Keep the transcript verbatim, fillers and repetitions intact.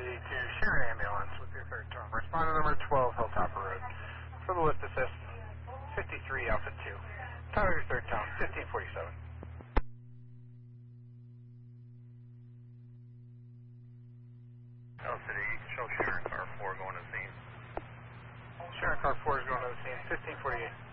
City to Sharon Ambulance with your third tone. Responder number twelve, Hilltopper Road. For the lift assist, fifty-three Alpha two. Tower your third tone, fifteen forty-seven. L City, you can show Sharon car four going to the scene. Sharon car four is going to the scene, fifteen forty-eight.